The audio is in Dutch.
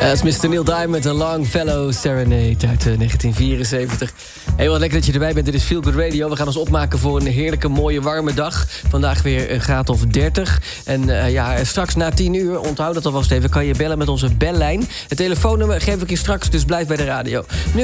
Dat is Mr. Neil Diamond met een Longfellow Serenade uit 1974. Heel wat lekker dat je erbij bent. Dit is Feel Good Radio. We gaan ons opmaken voor een heerlijke, mooie, warme dag. Vandaag weer een graad of 30. En straks na 10 uur, onthoud dat alvast even, kan je bellen met onze bellijn. Het telefoonnummer geef ik je straks, dus blijf bij de radio. Nu